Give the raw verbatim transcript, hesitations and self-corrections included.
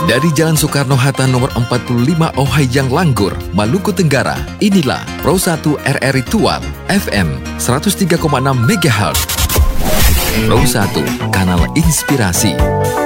Dari Jalan Soekarno-Hatta nomor empat puluh lima Ohayang Langgur, Maluku Tenggara, inilah Pro satu R R I Tual, F M seratus tiga koma enam megahertz. Pro satu, kanal inspirasi.